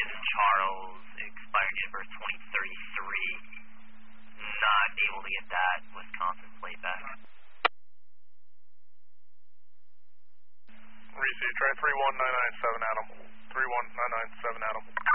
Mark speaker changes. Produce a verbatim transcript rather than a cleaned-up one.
Speaker 1: is Charles, expired date of birth twenty thirty-three. Not able to get that Wisconsin plate back.
Speaker 2: Receive, try three one nine nine seven Adam. three one nine nine seven Adam.